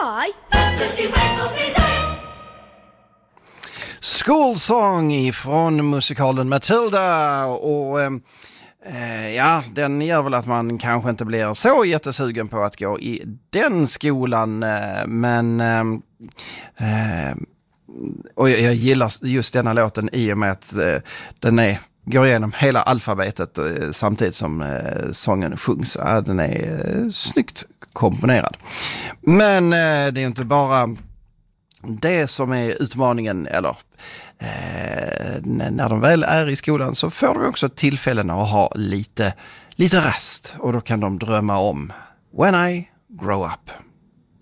Why? Just you wait for physics! School Song ifrån musikalen Matilda och ja, den gör väl att man kanske inte blir så jättesugen på att gå i den skolan, men och jag gillar just denna låten i och med att den går igenom hela alfabetet samtidigt som sången sjungs. Ja, den är snyggt komponerad. Men det är inte bara det som är utmaningen, eller när de väl är i skolan så får de också tillfällen att ha lite rast, och då kan de drömma om When I Grow Up.